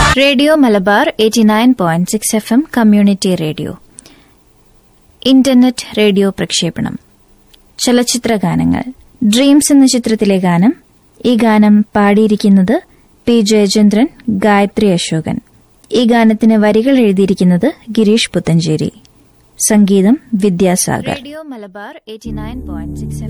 Radio Malabar 89.6 FM community radio. Internet radio പ്രക്ഷേപണം. ചലച്ചിത്ര ഗാനങ്ങൾ. ഡ്രീംസ് എന്ന ചിത്രത്തിലെ ഗാനം. ഈ ഗാനം പാടിയിരിക്കുന്നത് പി ജയചന്ദ്രൻ, ഗായത്രി അശോകൻ. ഈ ഗാനത്തിന് വരികൾ എഴുതിയിരിക്കുന്നത് ഗിരീഷ് പുത്തഞ്ചേരി. സംഗീതം വിദ്യാസാഗർ. റേഡിയോ മലബാർ 89.6